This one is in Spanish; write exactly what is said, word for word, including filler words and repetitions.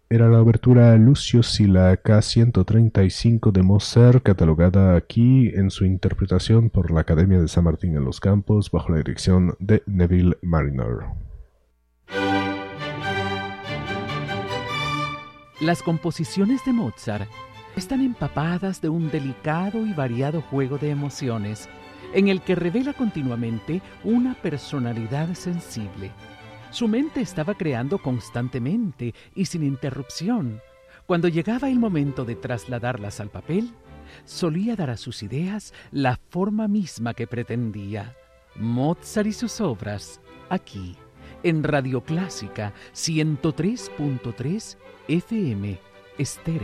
Era la obertura Lucio Silla K ciento treinta y cinco de Mozart, catalogada aquí en su interpretación por la Academia de San Martín en los Campos, bajo la dirección de Neville Marriner. Las composiciones de Mozart están empapadas de un delicado y variado juego de emociones, en el que revela continuamente una personalidad sensible. Su mente estaba creando constantemente y sin interrupción. Cuando llegaba el momento de trasladarlas al papel, solía dar a sus ideas la forma misma que pretendía. Mozart y sus obras, aquí, en Radio Clásica ciento tres punto tres F M Estéreo.